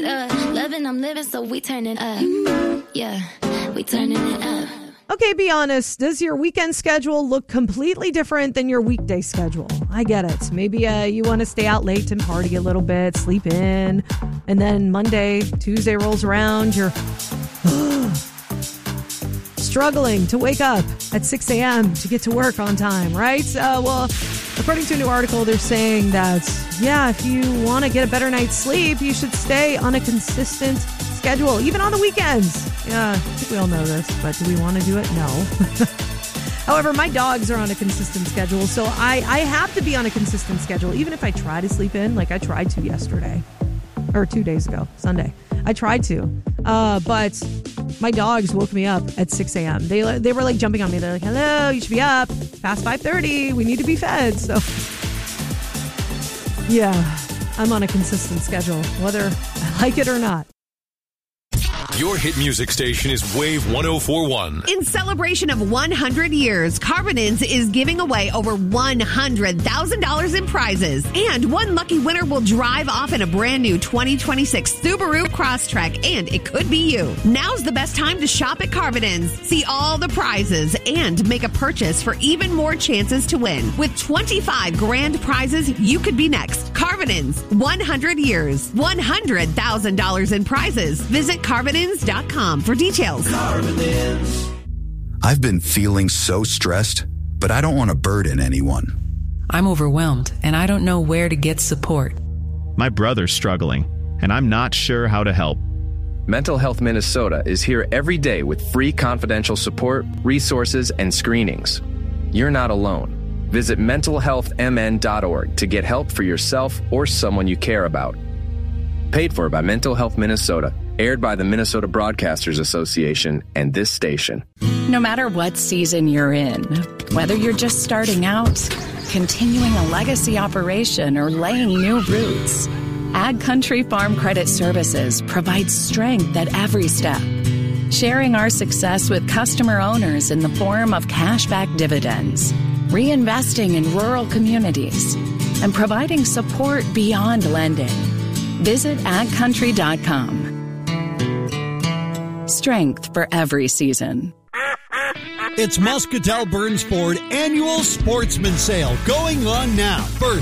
it up. Loving, I'm living, so we turning up. Yeah, we turning it up. Okay, be honest. Does your weekend schedule look completely different than your weekday schedule? I get it. Maybe you want to stay out late and party a little bit, sleep in, and then Monday, Tuesday rolls around, you're struggling to wake up at 6 a.m. to get to work on time, right? Well, according to a new article, they're saying that, yeah, if you want to get a better night's sleep, you should stay on a consistent schedule, even on the weekends. Yeah, I think we all know this, but do we want to do it? No. However, my dogs are on a consistent schedule, so I have to be on a consistent schedule, even if I try to sleep in, like I tried to yesterday, or 2 days ago, Sunday. I tried to, but my dogs woke me up at 6 a.m. They were like jumping on me. They're like, hello, you should be up. It's past 5:30. We need to be fed. So, yeah, I'm on a consistent schedule, whether I like it or not. Your hit music station is Wave 104.1. In celebration of 100 years, Carvin's is giving away over $100,000 in prizes. And one lucky winner will drive off in a brand new 2026 Subaru Crosstrek, and it could be you. Now's the best time to shop at Carvin's. See all the prizes and make a purchase for even more chances to win. With 25 grand prizes, you could be next. Carvin's, 100 years, $100,000 in prizes. Visit Carvin's.com for details. I've been feeling so stressed, but I don't want to burden anyone. I'm overwhelmed, and I don't know where to get support. My brother's struggling, and I'm not sure how to help. Mental Health Minnesota is here every day with free confidential support, resources, and screenings. You're not alone. Visit mentalhealthmn.org to get help for yourself or someone you care about. Paid for by Mental Health Minnesota. Aired by the Minnesota Broadcasters Association and this station. No matter what season you're in, whether you're just starting out, continuing a legacy operation, or laying new roots, Ag Country Farm Credit Services provides strength at every step, sharing our success with customer owners in the form of cashback dividends, reinvesting in rural communities, and providing support beyond lending. Visit agcountry.com. Strength for every season. It's Muscatel Burns Ford annual sportsman sale going on now. First,